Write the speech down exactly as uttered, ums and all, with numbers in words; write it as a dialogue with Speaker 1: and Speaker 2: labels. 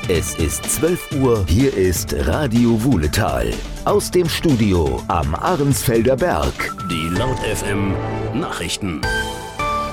Speaker 1: Es ist zwölf Uhr, hier ist Radio Wuhletal. Aus dem Studio am Arnsfelder Berg.
Speaker 2: Die Laut F M Nachrichten.